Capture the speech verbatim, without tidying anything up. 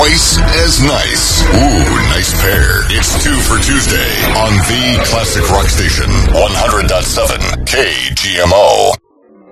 twice as nice. Ooh, nice pair. It's two for Tuesday on the Classic Rock Station, one hundred point seven K G M O.